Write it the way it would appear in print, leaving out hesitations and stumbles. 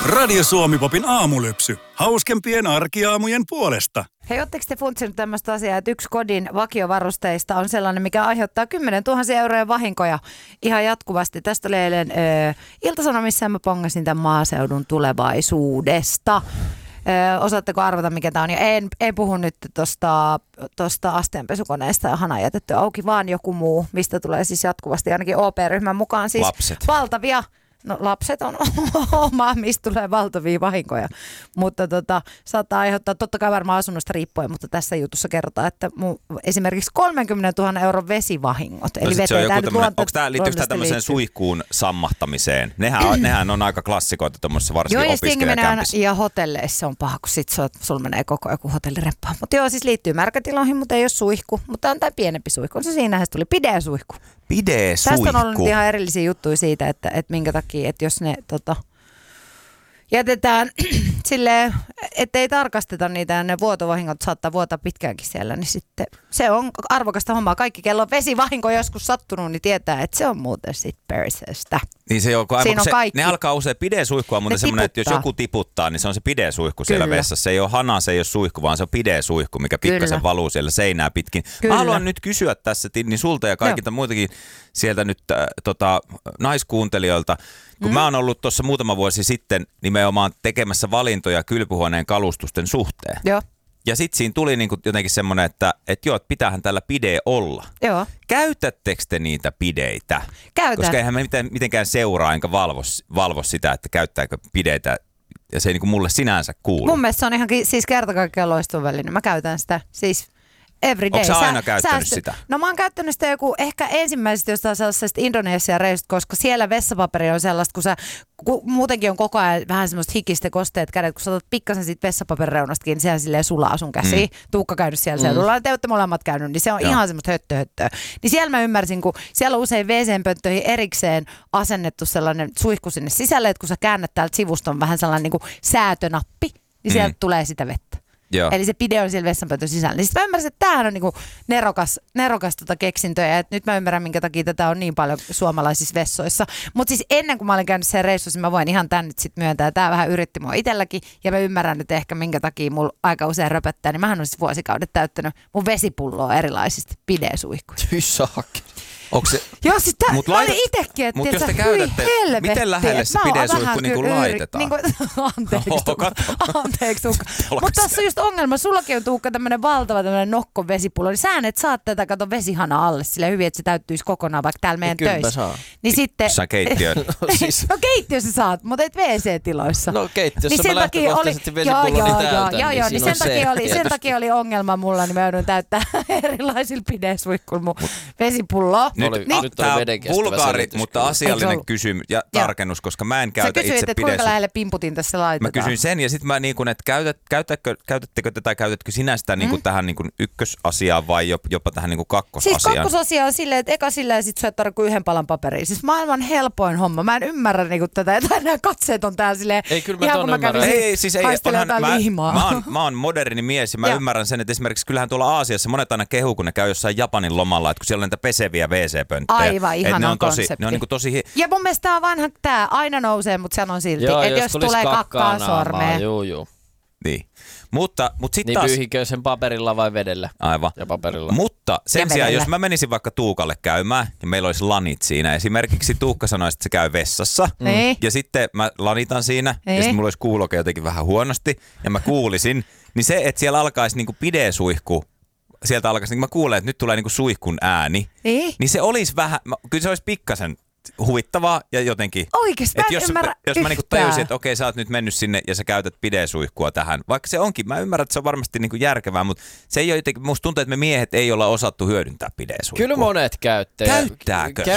Radio Suomi-popin aamulypsy. Hauskempien arkiaamujen puolesta. Hei, ootteko te funtsinut tämmöistä asiaa, että yksi kodin vakiovarusteista on sellainen, mikä aiheuttaa 10 000 euroja vahinkoja ihan jatkuvasti. Tästä oli eilen Ilta-Sanomissa mä pongasin tämän maaseudun tulevaisuudesta. Osaatteko arvata, mikä tämä on? Ja en puhu nyt tuosta asteenpesukoneesta, johon on jätetty auki, vaan joku muu, mistä tulee siis jatkuvasti ainakin OP-ryhmän mukaan siis lapset. Valtavia. No lapset on oma, mistä tulee valtavia vahinkoja, mutta saattaa aiheuttaa totta kai varmaan asunnosta riippuen, mutta tässä jutussa kerrotaan, että esimerkiksi 30 000 euron vesivahingot. No eli liittyykö tämä tämmöiseen suihkuun sammahtamiseen? Nehän on aika klassikoita tuommoisessa varsinkin opiskelijakämpissä. Ja hotelleissa on paha, kun sulla menee koko joku hotellirempaa. Mutta joo, siis liittyy märkätiloihin, mutta ei ole suihku, mutta on tämä pienempi suihku. Se siinähän se tuli pidesuihku. Pidesuihku. Tästä on ollut ihan erillisiä juttuja siitä, että minkä takia, että jos ne jätetään silleen, ettei tarkasteta niitä ja ne vuotovahingot saattaa vuotaa pitkäänkin siellä, niin sitten se on arvokasta hommaa. Kaikki, kello on vesivahinko joskus sattunut, niin tietää, että se on muuten sitten perseestä. Niin se on, siinä on kaikki. Ne alkaa usein pidesuihkua, mutta semmoinen, että jos joku tiputtaa, niin se on se pidesuihku siellä vessassa. Se ei ole hana, se ei ole suihku, vaan se on pidesuihku, mikä pikkasen valuu siellä seinää pitkin. Kyllä. Mä haluan nyt kysyä tässä niin sulta ja kaikilta muitakin sieltä nyt naiskuuntelijoilta. Kun mä oon ollut tuossa muutama vuosi sitten nimenomaan tekemässä valintoja kylpyhuoneen kalustusten suhteen. Joo. Ja sitten siinä tuli niinku jotenkin semmoinen, että pitäähän tällä pide olla. Joo. Käytättekö te niitä pideitä? Käytän. Koska eihän mä mitenkään seuraa enkä valvo sitä, että käyttääkö pideitä. Ja se ei niinku mulle sinänsä kuulu. Mun mielestä se on ihan siis kertakaikkiaan loistuva väline. Mä käytän sitä siis every day. Onko sä aina käyttänyt sitä? No mä oon käyttänyt sitä joku ehkä ensimmäisestä jostain sellaisesta Indonesian reissusta, koska siellä vessapaperi on sellaista, kun sä muutenkin on koko ajan vähän semmoista hikistä kosteet kädet, kun sä otat pikkasen siitä vessapaperireunasta niin sehän silleen sulaa sun käsiin. Tuukka käynyt siellä seudulla, te olette molemmat käynyt, niin se on ihan semmoista höttöä. Niin siellä mä ymmärsin, kun siellä on usein WC-pönttöihin erikseen asennettu sellainen suihku sinne sisälle, että kun sä käännät täältä sivusta on vähän sellainen niin kuin säätönappi, niin sieltä tulee sitä vettä. Joo. Eli se pide on siellä vessanpöntön sisällä. Niin sitten mä ymmärsin, että tämähän on niinku nerokas keksintöä. Ja nyt mä ymmärrän, minkä takia tätä on niin paljon suomalaisissa vessoissa. Mutta siis ennen kuin mä olin käynyt sen reissussa, mä voin ihan tän nyt sit myöntää. Tämä vähän yritti mua itselläkin. Ja mä ymmärrän nyt ehkä, minkä takia mulla aika usein röpöttää. Niin mähän on siis vuosikaudet täyttänyt mun vesipulloa erilaisista pidesuihkuja. Onko se? Joo, siis mä olin itsekin, että jos te käytätte, miten lähelle se pidesuihku niin laitetaan? Anteeksi Tuukka. Mutta tässä on just ongelma. Sullakin on Tuukka tämmöinen valtava nokkon vesipullo. Niin sä et saa tätä vesihana alle sille hyvin, että se täyttyisi kokonaan vaikka täällä meidän töissä. Niin sitten sä keittiöön. No keittiössä saat, mutta et WC-tiloissa. No keittiössä mä lähtökohtaisesti vesipulloni täytän. Joo, niin sen takia oli ongelma mulla, niin mä joudun täyttää erilaisilla pidesuihkuilla mun vesipulloa. Nyt tämä vulgaari, mutta asiallinen kysymys ja tarkennus, koska mä en käytä itse pidesuihkua. Sä kysyit, että kuinka lähelle pimputin tässä laitetaan. Mä kysyin sen ja sitten mä niin kuin, että käytättekö tätä, käytätkö sinä sitä niin kuin tähän niin kuin ykkösasiaan vai jopa tähän niin kuin kakkosasiaan? Siis kakkosasia on silleen, että eka silleen sit sä et tarvitse yhden palan paperia. Siis maailman helpoin homma. Mä en ymmärrä niin kuin tätä, että nämä katseet on täällä silleen. Ei, kyllä mä ton ymmärrän. Mä oon moderni mies ja mä ymmärrän sen, että esimerkiksi kyllähän tuolla Aasiassa monet aina kehuu, kun ne käy jossain Japanin lomalla, että kun siellä on niitä peseviä WC-pönttejä. Aivan, ihana konsepti. Ne on niin kuin tosi... Ja mun mielestä tää on vanha, tää aina nousee, mutta sanon silti, että jos tulee kakkaa sormeen. Joo. Niin. Mutta sitten niin taas... pyyhikö sen paperilla vai vedellä? Aivan. Ja paperilla. Mutta sen sijaan, jos mä menisin vaikka Tuukalle käymään ja meillä olisi lanit siinä. Esimerkiksi Tuukka sanoi, että se käy vessassa. Ja sitten mä lanitan siinä ja sitten mulla olisi kuuloke jotenkin vähän huonosti ja mä kuulisin. Niin se, että siellä alkaisi niinku pidesuihku, sieltä alkaisi, niin mä kuulen, että nyt tulee niinku suihkun ääni. Niin se olisi vähän, kyllä se olisi pikkasen huvittavaa ja jotenkin. Oikeesti, mä en ymmärrä jos mä niinku tajusin, että okei, sä oot nyt mennyt sinne ja sä käytät pidesuihkua tähän. Vaikka se onkin, mä ymmärrän, että se on varmasti niinku järkevää, mutta se ei ole jotenkin, musta tuntuu, että me miehet ei olla osattu hyödyntää pidesuihkua. Kyllä monet käyttää. Käyttääkö?